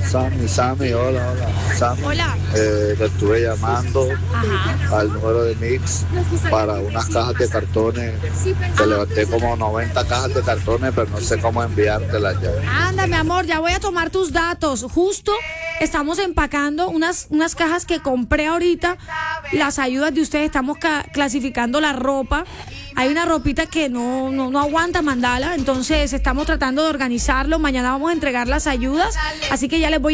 Sammy, hola. Sammy, Hola. te estuve llamando Ajá. al número de Mix para unas cajas de cartones. Te levanté como 90 cajas de cartones, pero no sé cómo enviártelas ya. Anda, mi amor, ya voy a tomar tus datos. Justo estamos empacando unas cajas que compré ahorita. Las ayudas de ustedes, estamos clasificando la ropa. Hay una ropita que no aguanta mandarla, entonces estamos tratando de organizarlo. Mañana vamos a entregar las ayudas, así que ya les voy